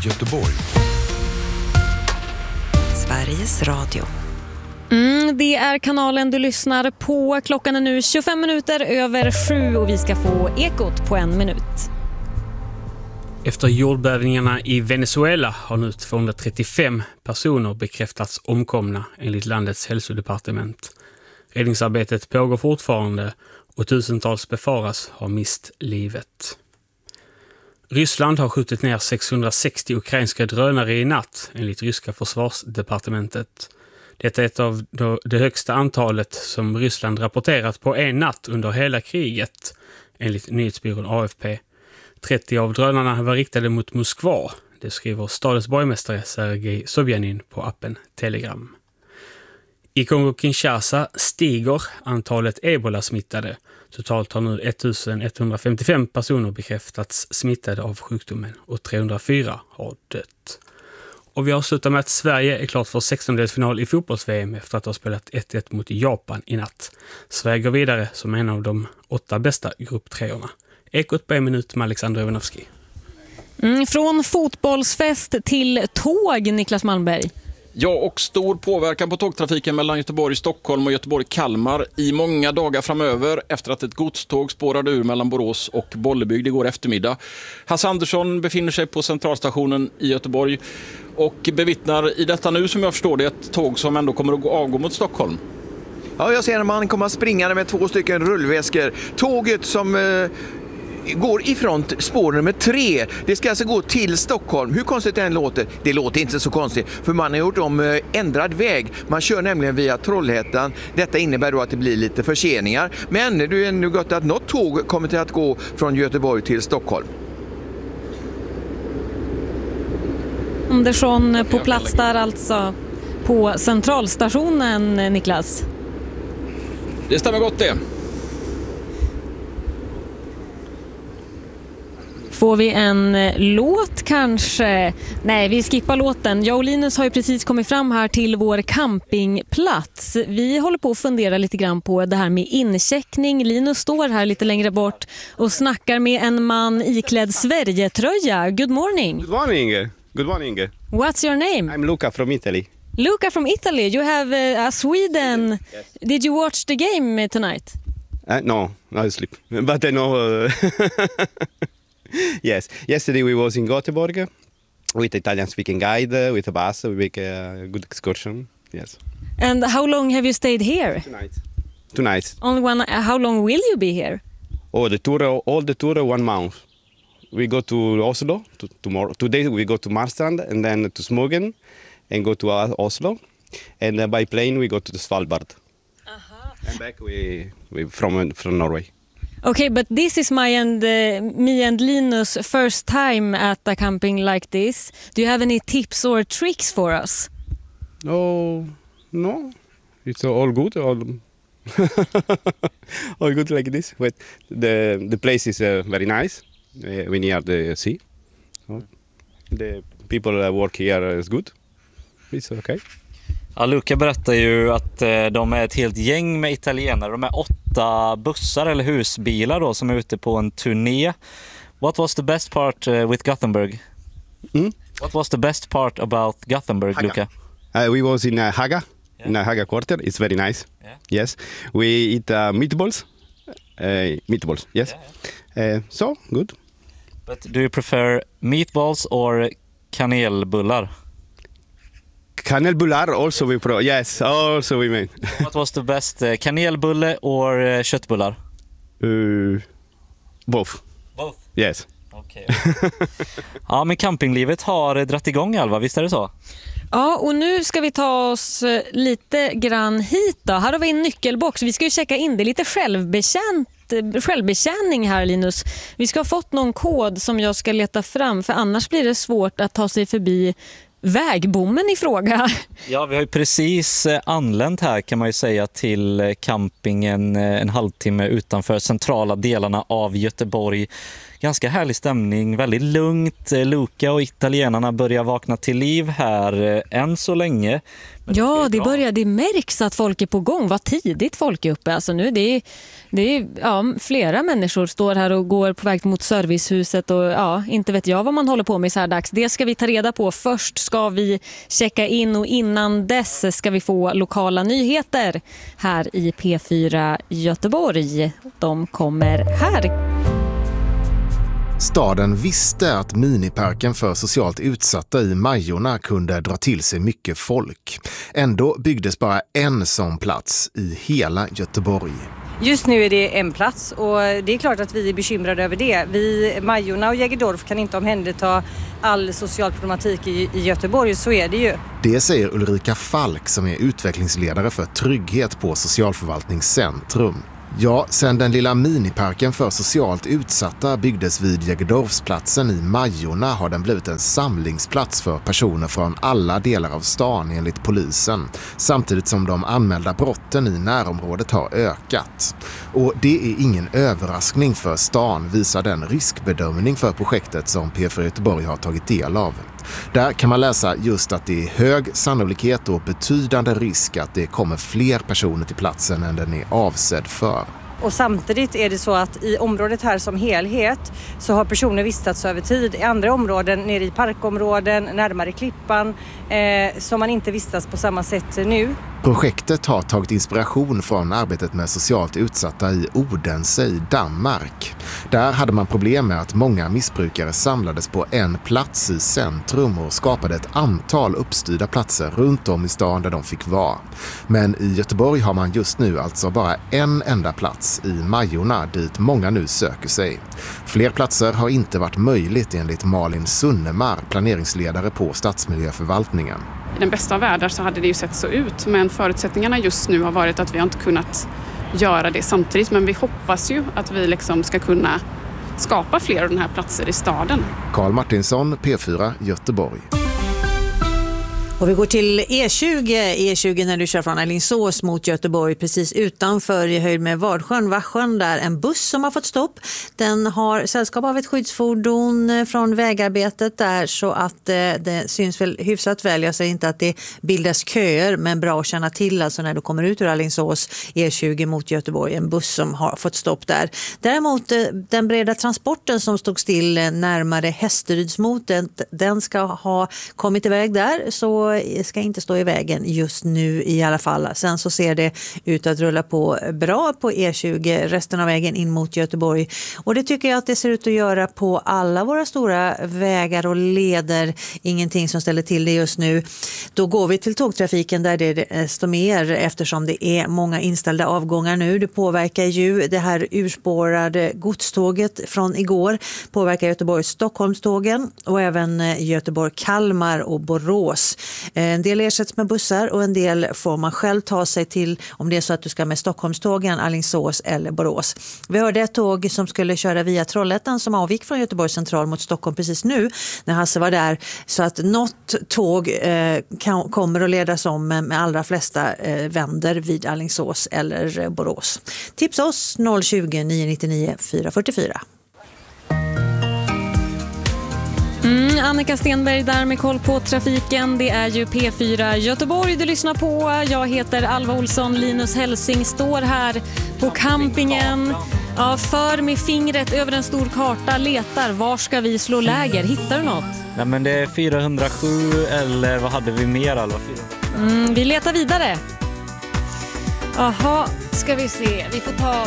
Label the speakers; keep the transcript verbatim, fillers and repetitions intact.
Speaker 1: Göteborg.
Speaker 2: Sveriges Radio.
Speaker 3: Mm, det är kanalen du lyssnar på. Klockan är nu tjugofem minuter över sju och vi ska få Ekot på en minut.
Speaker 4: Efter jordbävningarna i Venezuela har nu tvåhundratrettiofem personer bekräftats omkomna enligt landets hälsodepartement. Räddningsarbetet pågår fortfarande och tusentals befaras ha mist livet. Ryssland har skjutit ner sexhundrasextio ukrainska drönare i natt enligt ryska försvarsdepartementet. Detta är ett av det högsta antalet som Ryssland rapporterat på en natt under hela kriget enligt nyhetsbyrån A F P. trettio av drönarna var riktade mot Moskva. Det skriver stadens borgmästare Sergej Sobjanin på appen Telegram. I Kongo-Kinshasa stiger antalet ebola-smittade. Totalt har nu ettusenetthundrafemtiofem personer bekräftats smittade av sjukdomen och trehundrafyra har dött. Och vi avslutar med att Sverige är klart för sextondelsfinal i fotbolls-V M efter att ha spelat ett ett mot Japan i natt. Sverige går vidare som en av de åtta bästa grupptreorna. Ekot på en minut med Alexander Ivanovski.
Speaker 3: Mm, från fotbollsfest till tåg, Niklas Malmberg.
Speaker 5: Ja, och stor påverkan på tågtrafiken mellan Göteborg, Stockholm och Göteborg, Kalmar i många dagar framöver efter att ett godståg spårade ur mellan Borås och Bollebygd igår eftermiddag. Hasse Andersson befinner sig på centralstationen i Göteborg och bevittnar i detta nu, som jag förstår det, ett tåg som ändå kommer att gå avgå mot Stockholm.
Speaker 6: Ja, jag ser en man komma springande med två stycken rullväskor. Tåget som eh, går ifrån spår nummer tre. Det ska alltså gå till Stockholm. Hur konstigt det än låter, det låter inte så konstigt. För man har gjort om eh, ändrad väg. Man kör nämligen via Trollhättan. Detta innebär då att det blir lite förseningar. Men det är nu gott att något tåg kommer till att gå från Göteborg till Stockholm.
Speaker 3: Andersson på plats där alltså på centralstationen, Niklas.
Speaker 5: Det stämmer gott det.
Speaker 3: Får vi en låt kanske? Nej, vi skippar låten. Jag och Linus har ju precis kommit fram här till vår campingplats. Vi håller på att fundera lite grann på det här med incheckning. Linus står här lite längre bort och snackar med en man iklädd Sverige-tröja. Good morning.
Speaker 7: Good morning. Good morning.
Speaker 3: What's your name?
Speaker 7: I'm Luca from Italy.
Speaker 3: Luca from Italy. You have uh, a Sweden. Yes. Did you watch the game tonight?
Speaker 7: Uh, no, I sleep. But I know... Uh, yes, yesterday we was in Göteborg with Italian speaking guide, uh, with a bus. We make a good excursion. Yes.
Speaker 3: And how long have you stayed here?
Speaker 7: Tonight. Tonight.
Speaker 3: Only one. Uh, how long will you be here?
Speaker 7: Oh, the tour, all the tour, one month. We go to Oslo to, tomorrow. Today we go to Marstrand and then to Smogen and go to uh, Oslo. And uh, by plane we go to the Svalbard. Uh-huh. And back we we from from Norway.
Speaker 3: Okay, but this is my and uh, me and Linus first time at a camping like this. Do you have any tips or tricks for us?
Speaker 7: Oh, no. It's all good. All, all good like this. But the the place is uh, very nice. Uh, we near the sea. So the people that work here is good. It's okay.
Speaker 8: Ja, Luca berättar ju att eh, de är ett helt gäng med italienare. De är åtta bussar eller husbilar då, som är ute på en turné. What was the best part uh, with Gothenburg?
Speaker 7: Mm?
Speaker 8: What was the best part about Gothenburg,
Speaker 7: Haga.
Speaker 8: Luca?
Speaker 7: Uh, we was in uh, Haga,
Speaker 8: yeah.
Speaker 7: in a Haga quarter. It's very nice.
Speaker 8: Yeah.
Speaker 7: Yes, we eat uh, meatballs. Uh, meatballs, yes. Yeah, yeah. Uh, so good.
Speaker 8: But do you prefer meatballs or kanelbullar?
Speaker 7: Kanelbullar also we pro. Yes, also we made.
Speaker 8: What was the best, uh, kanelbulle or uh, köttbullar?
Speaker 7: Uh, both.
Speaker 8: Both?
Speaker 7: Yes.
Speaker 8: Okay. Ja, men campinglivet har dratt igång, Alva, visst är det så?
Speaker 3: Ja, och nu ska vi ta oss lite grann hit då. Här har vi en nyckelbox. Vi ska ju checka in det. Lite självbetjänt, självbetjäning här, Linus. Vi ska ha fått någon kod som jag ska leta fram, för annars blir det svårt att ta sig förbi vägbommen i fråga.
Speaker 8: Ja, vi har ju precis anlänt här, kan man ju säga, till campingen en halvtimme utanför centrala delarna av Göteborg. ganska härlig stämning, väldigt lugnt. Luca och italienarna börjar vakna till liv här än så länge. Men
Speaker 3: ja,
Speaker 8: det,
Speaker 3: det börjar, det märks att folk är på gång. Vad tidigt folk är uppe. Alltså nu, det är, det är ja, flera människor står här och går på väg mot servicehuset och ja, inte vet jag vad man håller på med så här dags. Det ska vi ta reda på. Först ska vi checka in och innan dess ska vi få lokala nyheter här i P fyra Göteborg. De kommer här.
Speaker 1: Staden visste att miniparken för socialt utsatta i Majorna kunde dra till sig mycket folk. Ändå byggdes bara en sån plats i hela Göteborg.
Speaker 9: Just nu är det en plats och det är klart att vi är bekymrade över det. Vi, Majorna och Jägerdorf kan inte omhänderta all social problematik i, i Göteborg, så är det ju.
Speaker 1: Det säger Ulrika Falk som är utvecklingsledare för trygghet på Socialförvaltningscentrum. Ja, sen den lilla miniparken för socialt utsatta byggdes vid Jägerdorfsplatsen i Majorna har den blivit en samlingsplats för personer från alla delar av stan enligt polisen, samtidigt som de anmälda brotten i närområdet har ökat. Och det är ingen överraskning för stan, visar den riskbedömning för projektet som P fyra Göteborg har tagit del av. Där kan man läsa just att det är hög sannolikhet och betydande risk att det kommer fler personer till platsen än den är avsedd för.
Speaker 9: Och samtidigt är det så att i området här som helhet så har personer vistats över tid i andra områden, nere i parkområden, närmare Klippan, eh, som man inte vistas på samma sätt nu.
Speaker 1: Projektet har tagit inspiration från arbetet med socialt utsatta i Odense i Danmark. Där hade man problem med att många missbrukare samlades på en plats i centrum och skapade ett antal uppstyrda platser runt om i stan där de fick vara. Men i Göteborg har man just nu alltså bara en enda plats i Majorna dit många nu söker sig. Fler platser har inte varit möjligt enligt Malin Sunnemar, planeringsledare på Stadsmiljöförvaltningen.
Speaker 10: I den bästa av världar så hade det ju sett så ut, men förutsättningarna just nu har varit att vi har inte kunnat göra det samtidigt. Men vi hoppas ju att vi liksom ska kunna skapa fler av den här platser i staden.
Speaker 1: Karl Martinsson, P fyra Göteborg.
Speaker 11: Och vi går till E tjugo, E tjugo när du kör från Alingsås mot Göteborg, precis utanför i höjd med Varsjön, Varsjön där en buss som har fått stopp. Den har sällskap av ett skyddsfordon från vägarbetet där så att eh, det syns väl hyfsat väl. Jag säger inte att det bildas köer, men bra att känna till alltså när du kommer ut ur Alingsås E tjugo mot Göteborg, en buss som har fått stopp där. Däremot eh, den breda transporten som stod still närmare Hästerydsmoten, den ska ha kommit iväg där, så ska inte stå i vägen just nu i alla fall. Sen så ser det ut att rulla på bra på E tjugo, resten av vägen in mot Göteborg. Och det tycker jag att det ser ut att göra på alla våra stora vägar och leder. Ingenting som ställer till det just nu. Då går vi till tågtrafiken där det står mer eftersom det är många inställda avgångar nu. Det påverkar ju det här urspårade godståget från igår. Påverkar Göteborg-Stockholmstågen och även Göteborg-Kalmar och Borås. En del ersätts med bussar och en del får man själv ta sig till om det är så att du ska med Stockholmstågen, Alingsås eller Borås. Vi hörde ett tåg som skulle köra via Trollhättan som avgick från Göteborgs central mot Stockholm precis nu när Hasse var där. Så att något tåg eh, kan, kommer att ledas om med, med allra flesta eh, vänder vid Alingsås eller eh, Borås. Tipsa oss noll tjugo, nio nio nio, fyra fyra fyra.
Speaker 3: Mm, Annika Stenberg där med koll på trafiken. Det är ju P fyra Göteborg du lyssnar på. Jag heter Alva Olsson. Linus Helsing står här på campingen. Ja, för med fingret över en stor karta letar. Var ska vi slå läger? Hittar du något?
Speaker 8: Nej, men det är fyrahundrasju eller vad hade vi mer? Alva?
Speaker 3: Mm, vi letar vidare. Jaha, ska vi se. Vi får ta...